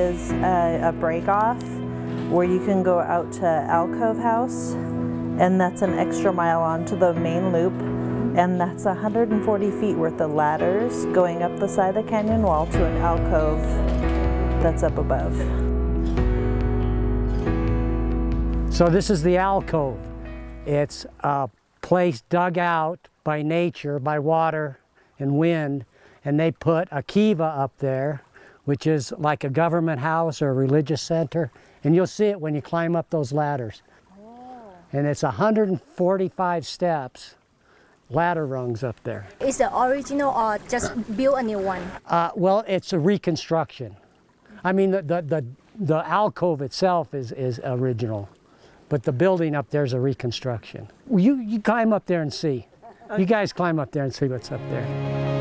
is a break-off where you can go out to Alcove House, and that's an extra mile onto the main loop, and that's 140 feet worth of ladders going up the side of the canyon wall to an alcove that's up above. So this is the alcove. It's a place dug out by nature, by water and wind, and they put a kiva up there, which is like a government house or a religious center, and you'll see it when you climb up those ladders. And it's 145 steps, ladder rungs up there. Is the original or just build a new one? Well, it's a reconstruction. I mean, the alcove itself is original, but the building up there is a reconstruction. You climb up there and see. You guys climb up there and see what's up there.